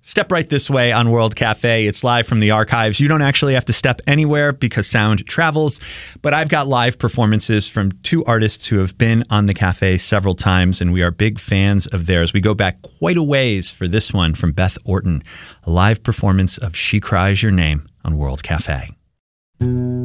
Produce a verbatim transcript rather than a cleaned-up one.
Step right this way on World Cafe. It's live from the archives. You don't actually have to step anywhere because sound travels, but I've got live performances from two artists who have been on the cafe several times, and we are big fans of theirs. We go back quite a ways for this one from Beth Orton, a live performance of She Cries Your Name on World Cafe.